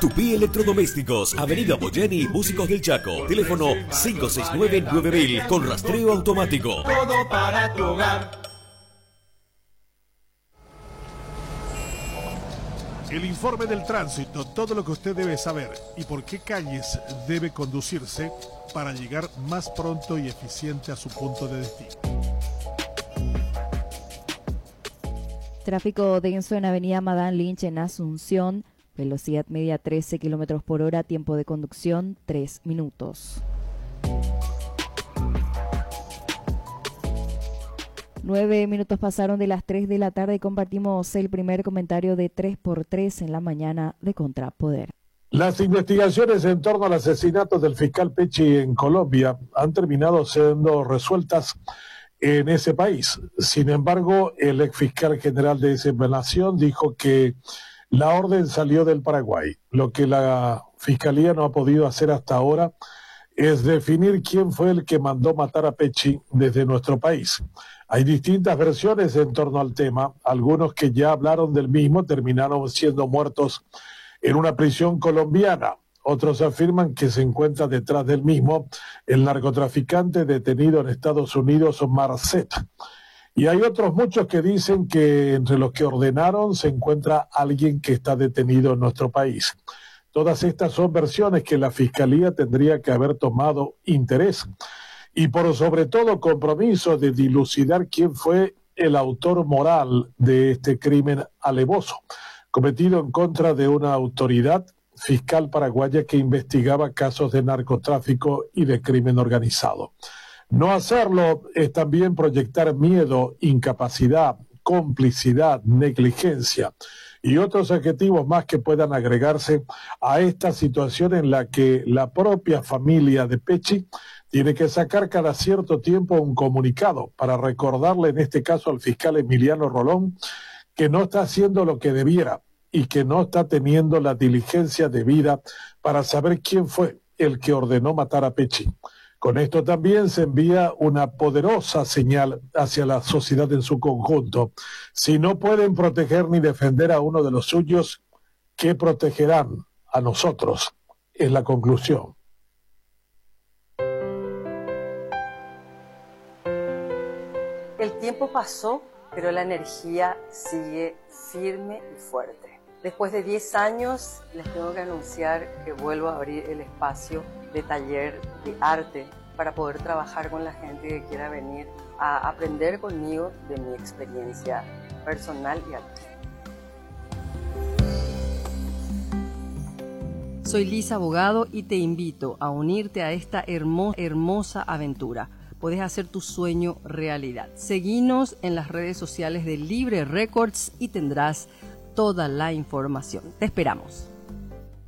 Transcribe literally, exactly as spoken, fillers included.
Tupí Electrodomésticos, Avenida Boyeni, Músicos del Chaco. Teléfono cinco seis nueve nueve mil con rastreo automático. Todo para tu hogar. El informe del tránsito, todo lo que usted debe saber y por qué calles debe conducirse para llegar más pronto y eficiente a su punto de destino. Tráfico denso en Avenida Madame Lynch en Asunción, velocidad media trece kilómetros por hora, tiempo de conducción tres minutos. Nueve minutos pasaron de las tres de la tarde y compartimos el primer comentario de tres por tres en la mañana de Contrapoder. Las investigaciones en torno al asesinato del fiscal Pecci en Colombia han terminado siendo resueltas en ese país. Sin embargo, el ex fiscal general de esa nación dijo que la orden salió del Paraguay. Lo que la fiscalía no ha podido hacer hasta ahora es definir quién fue el que mandó matar a Pecci desde nuestro país. Hay distintas versiones en torno al tema. Algunos que ya hablaron del mismo terminaron siendo muertos en una prisión colombiana. Otros afirman que se encuentra detrás del mismo el narcotraficante detenido en Estados Unidos, Marcet. Y hay otros muchos que dicen que entre los que ordenaron se encuentra alguien que está detenido en nuestro país. Todas estas son versiones que la Fiscalía tendría que haber tomado interés y por sobre todo compromiso de dilucidar quién fue el autor moral de este crimen alevoso, cometido en contra de una autoridad fiscal paraguaya que investigaba casos de narcotráfico y de crimen organizado. No hacerlo es también proyectar miedo, incapacidad, complicidad, negligencia y otros adjetivos más que puedan agregarse a esta situación en la que la propia familia de Pecci tiene que sacar cada cierto tiempo un comunicado para recordarle en este caso al fiscal Emiliano Rolón que no está haciendo lo que debiera y que no está teniendo la diligencia debida para saber quién fue el que ordenó matar a Pecci. Con esto también se envía una poderosa señal hacia la sociedad en su conjunto. Si no pueden proteger ni defender a uno de los suyos, ¿qué protegerán a nosotros? Es la conclusión. El tiempo pasó, pero la energía sigue firme y fuerte. Después de diez años, les tengo que anunciar que vuelvo a abrir el espacio de taller de arte para poder trabajar con la gente que quiera venir a aprender conmigo de mi experiencia personal y artística. Soy Lisa Abogado y te invito a unirte a esta hermosa, hermosa aventura. Puedes hacer tu sueño realidad. Seguinos en las redes sociales de Libre Records y tendrás toda la información. Te esperamos.